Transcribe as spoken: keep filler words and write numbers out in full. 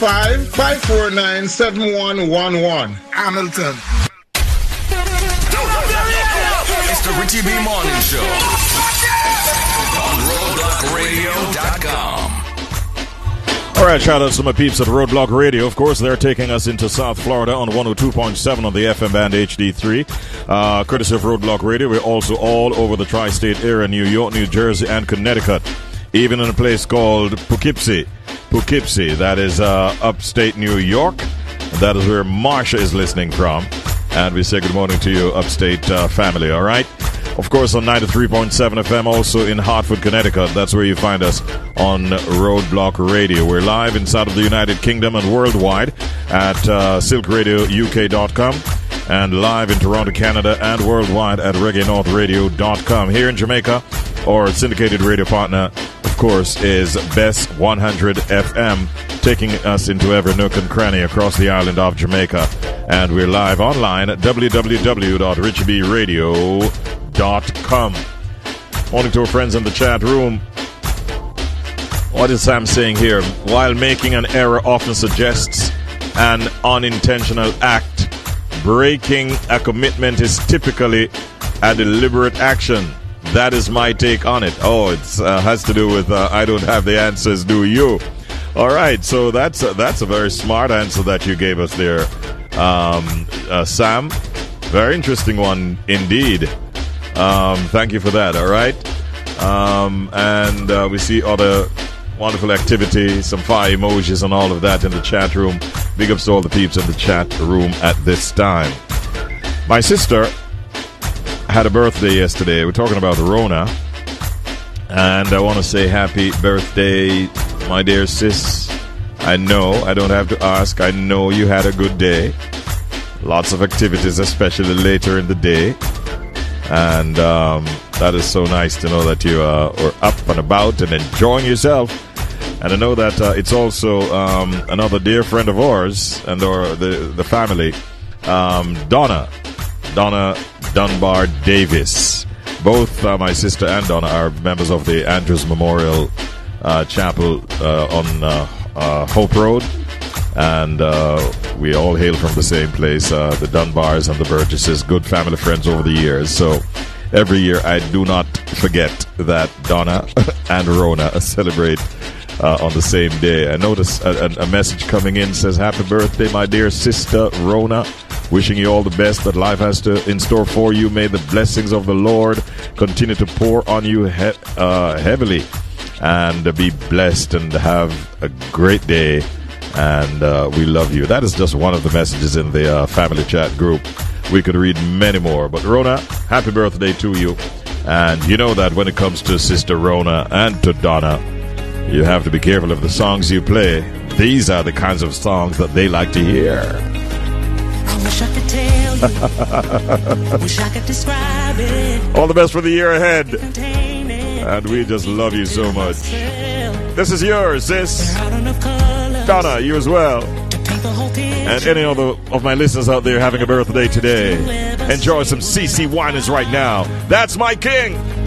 five, five four nine, seven one one one. Hamilton. It's the Richie B. Morning Show on roadblock radio dot com. All right, shout out to my peeps at Roadblock Radio. Of course, they're taking us into South Florida on one oh two point seven on the F M band H D three. Uh, courtesy of Roadblock Radio, we're also all over the tri-state area, New York, New Jersey, and Connecticut. Even in a place called Poughkeepsie. Poughkeepsie, that is uh, upstate New York. That is where Marsha is listening from. And we say good morning to you, upstate uh, family, all right? Of course, on ninety-three point seven F M, also in Hartford, Connecticut. That's where you find us on Roadblock Radio. We're live inside of the United Kingdom and worldwide at uh, silk radio U K dot com and live in Toronto, Canada, and worldwide at reggae north radio dot com. Here in Jamaica, our syndicated radio partner, of course, is Best one hundred F M, taking us into every nook and cranny across the island of Jamaica. And we're live online at w w w dot richie b radio dot com. Morning to our friends in the chat room. What is Sam saying here? While making an error often suggests an unintentional act, breaking a commitment is typically a deliberate action. That is my take on it. Oh, it uh, has to do with uh, I don't have the answers, do you? All right, so that's a, that's a very smart answer that you gave us there, um, uh, Sam. Very interesting one indeed. Um, thank you for that, all right? Um, and uh, we see other wonderful activity, some fire emojis and all of that in the chat room. Big ups to all the peeps in the chat room at this time. My sister had a birthday yesterday. We're talking about Rona. And I want to say happy birthday, my dear sis. I know, I don't have to ask. I know you had a good day. Lots of activities, especially later in the day. And um, that is so nice to know that you uh, were up and about and enjoying yourself. And I know that uh, it's also um, another dear friend of ours and or the, the family, um, Donna. Donna Dunbar Davis. Both uh, my sister and Donna are members of the Andrews Memorial uh, Chapel uh, on uh, uh, Hope Road. And uh, we all hail from the same place, uh, the Dunbars and the Burgesses, good family friends over the years. So every year I do not forget that Donna and Rona celebrate uh, on the same day. I notice a, a, a message coming in says, happy birthday, my dear sister Rona. Wishing you all the best that life has to in store for you. May the blessings of the Lord continue to pour on you he- uh, heavily. And uh, be blessed and have a great day. And uh, we love you. That is just one of the messages in the uh, family chat group. We could read many more. But Rona, happy birthday to you. And you know that when it comes to Sister Rona and to Donna, you have to be careful of the songs you play. These are the kinds of songs that they like to hear. I wish I could tell you. Wish I could describe it. All the best for the year ahead. And we just love you so much. This is yours, sis. Donna, you as well. And any other of my listeners out there having a birthday today, enjoy some C C Winans right now. That's my king.